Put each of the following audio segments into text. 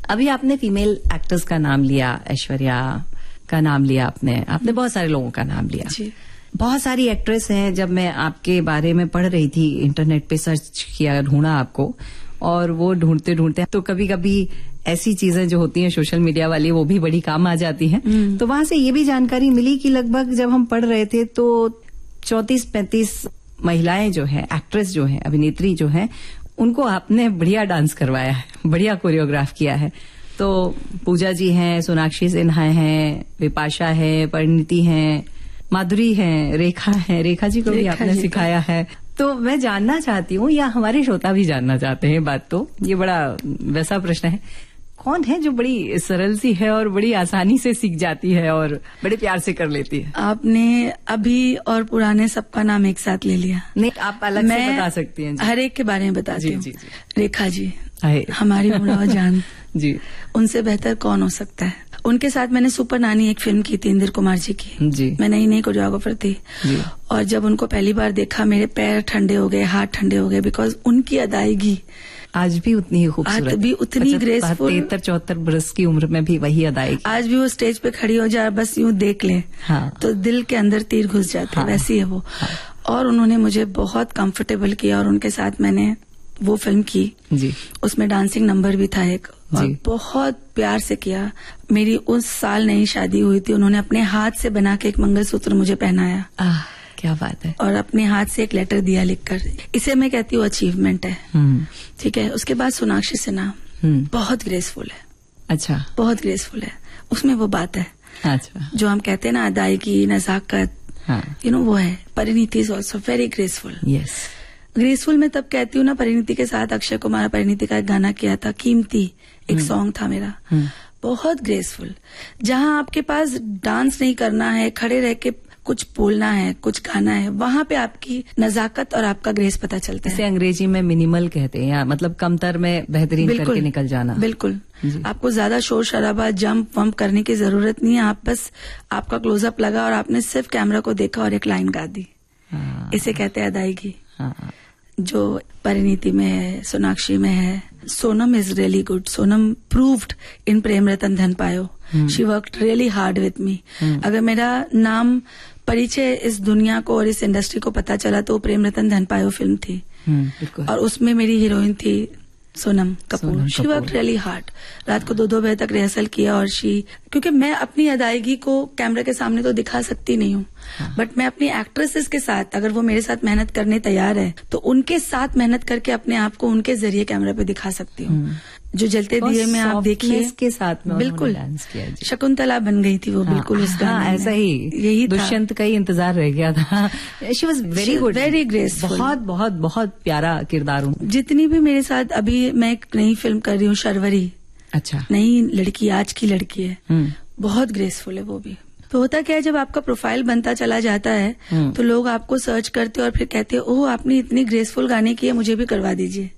अभी आपने female actors का नाम लिया, ऐश्वर्या का नाम लिया, आपने बहुत सारे लोगों का नाम लिया जी। बहुत सारी एक्ट्रेस हैं। जब मैं आपके बारे में पढ़ रही थी, इंटरनेट पे सर्च किया, ढूंढा आपको, और वो ढूंढते ढूंढते तो कभी कभी ऐसी चीजें जो होती हैं सोशल मीडिया वाली, वो भी बड़ी काम आ जाती हैं। तो वहां से ये भी जानकारी मिली कि लगभग जब हम पढ़ रहे थे तो 34-35 महिलाएं जो है, एक्ट्रेस जो है, अभिनेत्री जो है, उनको आपने बढ़िया डांस करवाया है, बढ़िया कोरियोग्राफ किया है। तो पूजा जी हैं, सोनाक्षी सिन्हा हैं, विपाशा है, परिणीति हैं, माधुरी हैं, रेखा जी को भी आपने सिखाया है। तो मैं जानना चाहती हूँ, या हमारे श्रोता भी जानना चाहते हैं, बात तो ये बड़ा वैसा प्रश्न है, कौन है जो बड़ी सरल सी है और बड़ी आसानी से सीख जाती है और बड़े प्यार से कर लेती है? आपने अभी और पुराने सबका नाम एक साथ ले लिया। नहीं, आप अलग से बता सकती हैं। हर एक के बारे में बताती हूँ। रेखा जी, हमारी बुढ़ावा जान जी, उनसे बेहतर कौन हो सकता है। उनके साथ मैंने सुपर नानी एक फिल्म की थी, इंदिर कुमार जी की। जी। मैं नई कोरियोग्राफर थी जी। और जब उनको पहली बार देखा, मेरे पैर ठंडे हो गए, हाथ ठंडे हो गए, बिकॉज उनकी अदायगी आज भी उतनी ही खूबसूरत, आज भी उतनी ग्रेसफुल। 73-74 बरस की उम्र में भी वही अदायगी। आज भी वो स्टेज पे खड़ी हो जाए, बस यूं देख ले, हाँ। तो दिल के अंदर तीर घुस जाते। हाँ। वैसी है वो। हाँ। और उन्होंने मुझे बहुत कंफर्टेबल किया और उनके साथ मैंने वो फिल्म की जी। उसमें डांसिंग नंबर भी था एक, और बहुत प्यार से किया। मेरी उस साल नई शादी हुई थी, उन्होंने अपने हाथ से बना के एक मंगलसूत्र मुझे पहनाया। क्या बात है। और अपने हाथ से एक लेटर दिया लिखकर। इसे मैं कहती हूँ अचीवमेंट है। ठीक है। उसके बाद सोनाक्षी सिन्हा बहुत ग्रेसफुल है। अच्छा। बहुत ग्रेसफुल है, उसमें वो बात है। अच्छा। जो हम कहते हैं ना, अदायगी, नजाकत, वो है। Parineeti is also very graceful. Yes. Graceful मैं तब कहती हूँ ना, परिणीति के साथ अक्षय कुमार परिणीति का एक गाना किया था, कीमती एक सॉन्ग था मेरा, बहुत ग्रेसफुल। जहां आपके पास डांस नहीं करना है, खड़े रह के कुछ बोलना है, कुछ गाना है, वहां पे आपकी नजाकत और आपका ग्रेस पता चलता है। इसे अंग्रेजी में मिनिमल कहते हैं, या मतलब कमतर में बेहतरीन करके निकल जाना। बिल्कुल। आपको ज्यादा शोर शराबा, जंप वंप करने की जरूरत नहीं है। आप बस, आपका क्लोजअप लगा और आपने सिर्फ कैमरा को देखा और एक लाइन गा दी। इसे कहते हैं अदायगी। जो परिणीति में है, सोनाक्षी में है। Sonam is really good. Sonam proved इन प्रेम रतन धन पायो। She worked really hard with me. अगर मेरा नाम, परिचय इस दुनिया को और इस इंडस्ट्री को पता चला तो प्रेम रतन धन पायो फिल्म थी। और उसमें मेरी हीरोइन थी Sonam Kapoor. She worked really hard. रात को 2-2 बजे तक रिहर्सल किया। और क्योंकि मैं अपनी अदायगी को कैमरे के सामने तो दिखा सकती नहीं हूँ, बट मैं अपनी एक्ट्रेसेस के साथ, अगर वो मेरे साथ मेहनत करने तैयार है, तो उनके साथ मेहनत करके अपने आप को उनके जरिए कैमरा पे दिखा सकती हूँ। जो जलते दिए में आप देखिए, के साथ में बिल्कुल डांस किया। शकुंतला बन गई थी वो। बिल्कुल उस गाने में ऐसा ही, यही दुष्यंत का ही इंतजार रह गया था। She was very good, very graceful. बहुत बहुत बहुत प्यारा किरदार। जितनी भी मेरे साथ, अभी मैं एक नई फिल्म कर रही हूँ, शर्वरी। अच्छा। नई लड़की, आज की लड़की है, बहुत ग्रेसफुल है वो भी। तो होता क्या है, जब आपका प्रोफाइल बनता चला जाता है तो लोग आपको सर्च करते और फिर कहते हैं, ओह आपने इतनी ग्रेसफुल गाने किए, मुझे भी करवा दीजिए।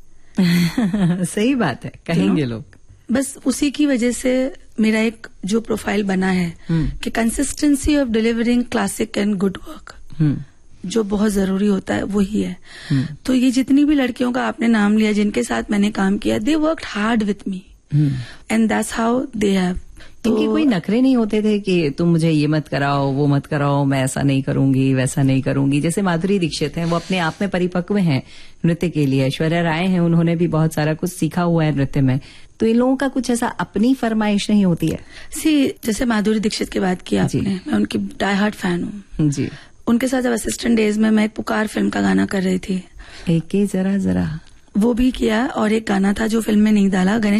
सही बात है, कहेंगे लोग। बस उसी की वजह से मेरा एक जो प्रोफाइल बना है कि consistency of delivering classic and good work, जो बहुत जरूरी होता है, वही है। तो ये जितनी भी लड़कियों का आपने नाम लिया जिनके साथ मैंने काम किया, they worked hard with me and that's how they have. इनके कोई नखरे नहीं होते थे कि तुम मुझे ये मत कराओ, वो मत कराओ, मैं ऐसा नहीं करूंगी, वैसा नहीं करूंगी? जैसे माधुरी दीक्षित हैं, वो अपने आप में परिपक्व हैं नृत्य के लिए। ऐश्वर्या राय हैं, उन्होंने भी बहुत सारा कुछ सीखा हुआ है नृत्य में। तो इन लोगों का कुछ ऐसा अपनी फरमाइश नहीं होती है? जैसे माधुरी दीक्षित की बात की आपने, मैं उनकी डाई हार्ट फैन हूँ जी। उनके साथ जब असिस्टेंट डेज में मैं एक पुकार फिल्म का गाना कर रही थी, एक जरा जरा, वो भी किया। और एक गाना था जो फिल्म में नहीं डाला, गणेश